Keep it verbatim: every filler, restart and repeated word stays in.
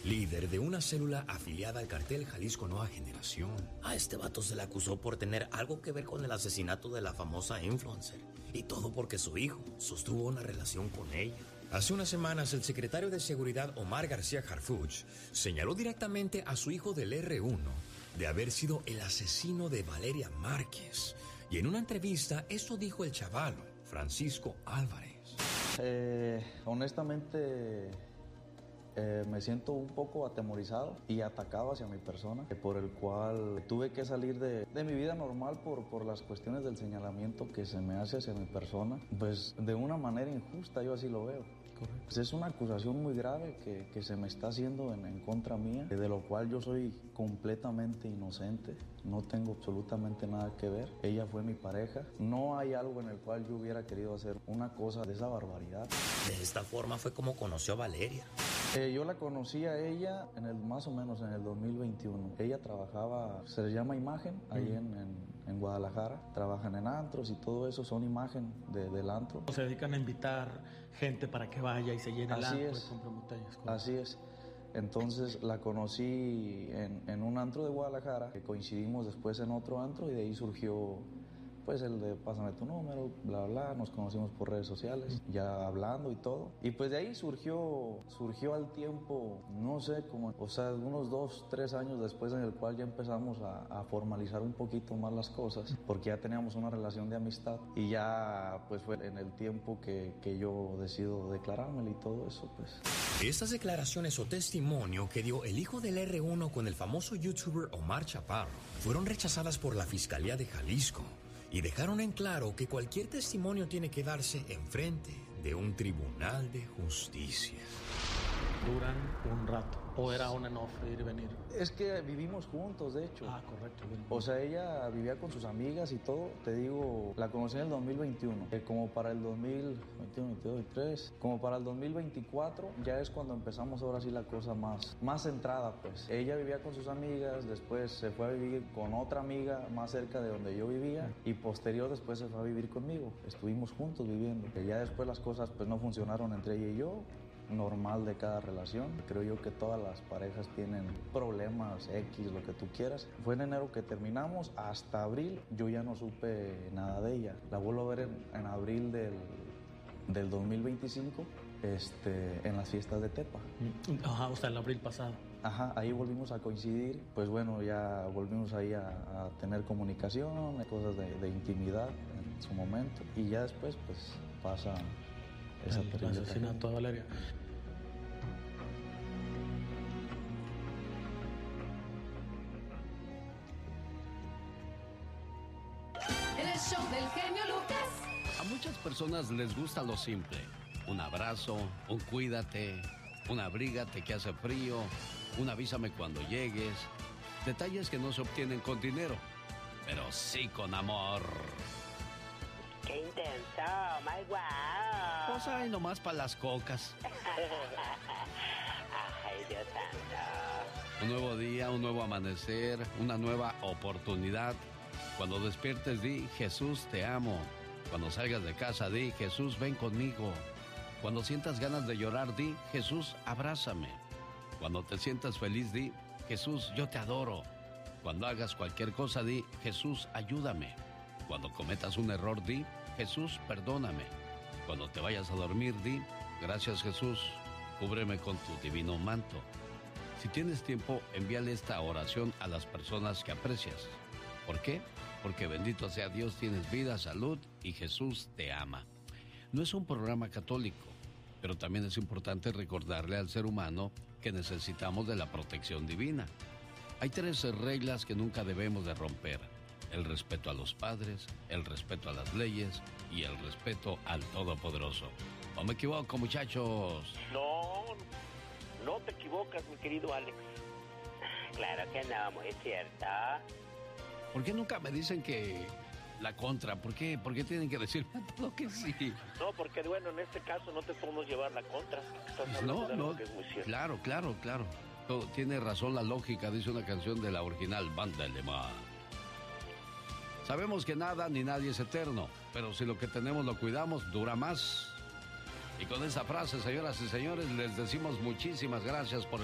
líder de una célula afiliada al cartel Jalisco Nueva Generación. A este vato se le acusó por tener algo que ver con el asesinato de la famosa influencer. Y todo porque su hijo sostuvo una relación con ella. Hace unas semanas, el secretario de Seguridad Omar García Harfuch señaló directamente a su hijo del erre uno de haber sido el asesino de Valeria Márquez. Y en una entrevista, eso dijo el chavalo, Francisco Álvarez. Eh, honestamente... Eh, me siento un poco atemorizado y atacado hacia mi persona, por el cual tuve que salir de, de mi vida normal por, por las cuestiones del señalamiento que se me hace hacia mi persona, pues de una manera injusta, yo así lo veo. Correcto. Pues es una acusación muy grave que, que se me está haciendo en, en contra mía, de lo cual yo soy completamente inocente, no tengo absolutamente nada que ver. Ella fue mi pareja, no hay algo en el cual yo hubiera querido hacer una cosa de esa barbaridad. De esta forma fue como conoció a Valeria. Eh, yo la conocí a ella en el más o menos en el dos mil veintiuno. Ella trabajaba, se le llama Imagen, ahí mm. en, en, en Guadalajara. Trabajan en antros y todo eso, son Imagen de, del antro. Se dedican a invitar gente para que vaya y se llene el Así antro es. y compre botellas. Así es. Entonces la conocí en, en un antro de Guadalajara, que coincidimos después en otro antro y de ahí surgió... pues el de pásame tu número, bla, bla, nos conocimos por redes sociales, ya hablando y todo. Y pues de ahí surgió, surgió al tiempo, no sé, como, o sea, unos dos, tres años después en el cual ya empezamos a, a formalizar un poquito más las cosas, porque ya teníamos una relación de amistad y ya pues fue en el tiempo que, que yo decido declarármela y todo eso, pues. Estas declaraciones o testimonio que dio el hijo del erre uno con el famoso youtuber Omar Chaparro fueron rechazadas por la Fiscalía de Jalisco. Y dejaron en claro que cualquier testimonio tiene que darse enfrente de un tribunal de justicia. Duran un rato, o era on and off, ir y venir. Es que vivimos juntos, de hecho. Ah, correcto. Bien. O sea, ella vivía con sus amigas y todo. Te digo, la conocí en el dos mil veintiuno. Eh, como para el dos mil veintiuno, veintidós, veintitrés. Como para el dos mil veinticuatro, ya es cuando empezamos ahora sí la cosa más, más centrada, pues. Ella vivía con sus amigas, después se fue a vivir con otra amiga más cerca de donde yo vivía. Y posterior después se fue a vivir conmigo. Estuvimos juntos viviendo. Y ya después las cosas pues no funcionaron entre ella y yo. Normal de cada relación. Creo yo que todas las parejas tienen problemas X, lo que tú quieras. Fue en enero que terminamos, hasta abril yo ya no supe nada de ella. La vuelvo a ver en, en abril del, del dos mil veinticinco, este, en las fiestas de Tepa. Ajá, o sea, el abril pasado. Ajá, ahí volvimos a coincidir. Pues bueno, ya volvimos ahí a, a tener comunicación, cosas de, de intimidad en su momento. Y ya después pues pasa esa el terrible asesinato de Valeria. El show del genio Lucas. A muchas personas les gusta lo simple. Un abrazo, un cuídate, un abrígate que hace frío, un avísame cuando llegues. Detalles que no se obtienen con dinero, pero sí con amor. ¡Qué intenso! ¡My wow! Pues ahí nomás para las cocas. ¡Ay, Dios santo! Un nuevo día, un nuevo amanecer, una nueva oportunidad. Cuando despiertes, di, Jesús, te amo. Cuando salgas de casa, di, Jesús, ven conmigo. Cuando sientas ganas de llorar, di, Jesús, abrázame. Cuando te sientas feliz, di, Jesús, yo te adoro. Cuando hagas cualquier cosa, di, Jesús, ayúdame. Cuando cometas un error, di, Jesús, perdóname. Cuando te vayas a dormir, di, gracias Jesús, cúbreme con tu divino manto. Si tienes tiempo, envíale esta oración a las personas que aprecias. ¿Por qué? Porque bendito sea Dios, tienes vida, salud y Jesús te ama. No es un programa católico, pero también es importante recordarle al ser humano que necesitamos de la protección divina. Hay tres reglas que nunca debemos de romper. El respeto a los padres, el respeto a las leyes y el respeto al Todopoderoso. ¿O me equivoco, muchachos? No, no te equivocas, mi querido Alex. Claro que no, muy cierto. ¿Por qué nunca me dicen que la contra? ¿Por qué? ¿Por qué tienen que decirme todo que sí? No, porque bueno, en este caso no te podemos llevar la contra. Estás no, de no, algo que es muy cierto. Claro, claro, claro. Todo, tiene razón la lógica, dice una canción de la original Banda Alemán. Sabemos que nada ni nadie es eterno, pero si lo que tenemos lo cuidamos, dura más. Y con esa frase, señoras y señores, les decimos muchísimas gracias por